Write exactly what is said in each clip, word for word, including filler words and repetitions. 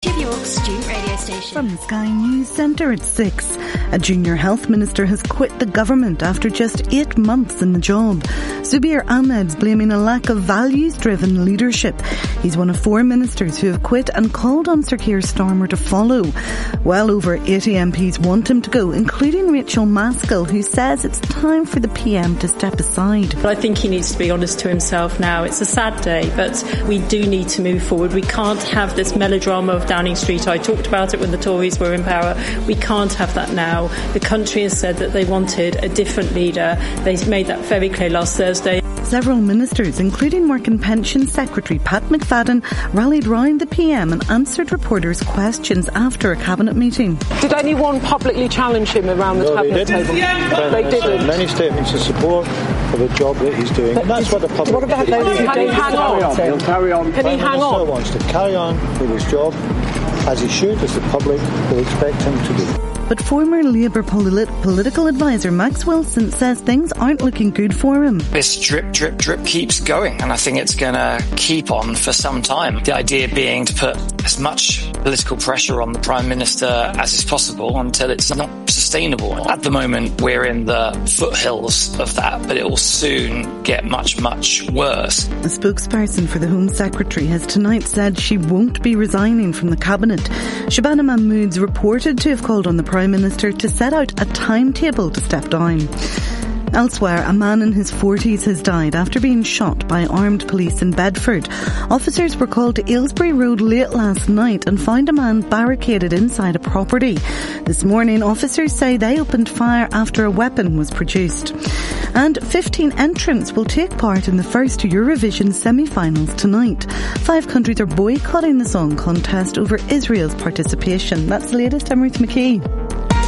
York's student radio station. From the Sky News Centre at six. A junior health minister has quit the government after just eight months in the job. Zubir Ahmed's blaming a lack of values-driven leadership. He's one of four ministers who have quit and called on Sir Keir Starmer to follow. Well over eighty M Ps want him to go, including Rachel Maskell, who says it's time for the P M to step aside. But I think he needs to be honest to himself now. It's a sad day, but we do need to move forward. We can't have this melodrama of Downing Street. I talked about it when the Tories were in power. We can't have that now. The country has said that they wanted a different leader. They made that very clear last Thursday. Several ministers, including Work and Pensions Secretary Pat McFadden, rallied round the P M and answered reporters' questions after a cabinet meeting. Did anyone publicly challenge him around the no, cabinet they table? Yeah. They didn't. Many statements of support for the job that he's doing. And that's what the public... What about those who don't hang on? He'll carry on. Can he hang on? Prime Minister wants to carry on with his job, as he should, as the public will expect him to do. But former Labour polit- political advisor Max Wilson says things aren't looking good for him. This drip, drip, drip keeps going, and I think it's going to keep on for some time. The idea being to put as much political pressure on the Prime Minister as is possible until it's not sustainable. At the moment, we're in the foothills of that, but it will soon get much, much worse. A spokesperson for the Home Secretary has tonight said she won't be resigning from the Cabinet. Shabana Mahmood's reported to have called on the Prime Minister to set out a timetable to step down. Elsewhere, a man in his forties has died after being shot by armed police in Bedford. Officers were called to Aylesbury Road late last night and found a man barricaded inside a property. This morning, officers say they opened fire after a weapon was produced. And fifteen entrants will take part in the first Eurovision semi-finals tonight. Five countries are boycotting the song contest over Israel's participation. That's the latest. I'm Ruth McKee.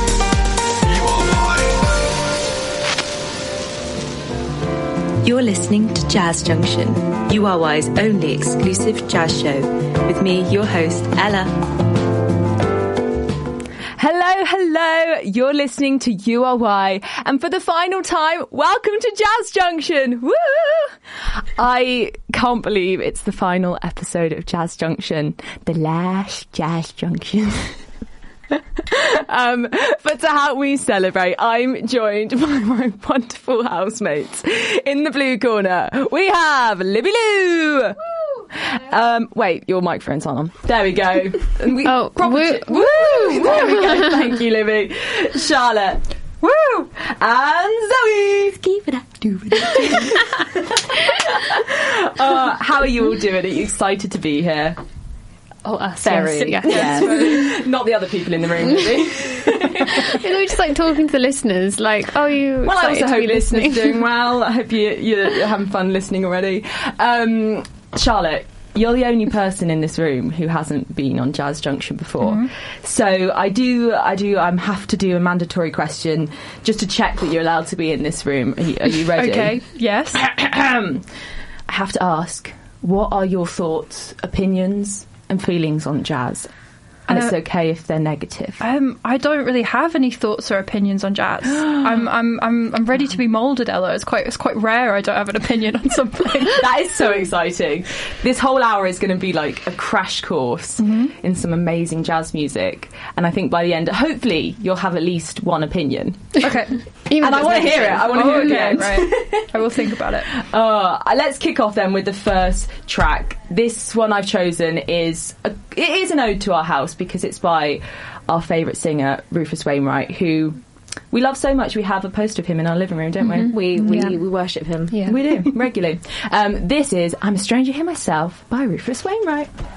You're listening to Jazz Junction, U R Y's only exclusive jazz show. With me, your host, Ella. Hello, hello. You're listening to U R Y. And for the final time, welcome to Jazz Junction. Woo! I can't believe it's the final episode of Jazz Junction. The last Jazz Junction. um, but to help me celebrate, I'm joined by my wonderful housemates. In the blue corner, we have Libby Lou. Um, wait, your microphone's not on. There we go. And we, oh, woo, woo! There we go. Thank you, Libby. Charlotte. Woo! And Zoe. Keep it up, do it. uh, how are you all doing? Are you excited to be here? Oh, us. Very. Yes, yes. yes. Not the other people in the room, really. You know, just like talking to the listeners, like, oh, you. Well, I also hope listeners listening? are doing well. I hope you, you're having fun listening already. Um, Charlotte, you're the only person in this room who hasn't been on Jazz Junction before. Mm-hmm. So I do, I do, I have to do a mandatory question just to check that you're allowed to be in this room. Are you, are you ready? Okay. Yes. I have to ask, what are your thoughts, opinions, and feelings on jazz? And uh, it's okay if they're negative. Um, I don't really have any thoughts or opinions on jazz. I'm, I'm, I'm, I'm ready to be moulded, Ella. It's quite, it's quite rare. I don't have an opinion on something. That is so exciting. This whole hour is going to be like a crash course mm-hmm. in some amazing jazz music. And I think by the end, hopefully, you'll have at least one opinion. Okay. And I want to hear it. I want to oh, hear it okay, again. Right. I will think about it. Uh, let's kick off then with the first track. This one I've chosen is a, it is an ode to our house because it's by our favourite singer Rufus Wainwright, who we love so much. We have a poster of him in our living room, don't mm-hmm. we? We we, yeah. we worship him. Yeah. We do regularly. Um, this is "I'm a Stranger Here Myself" by Rufus Wainwright.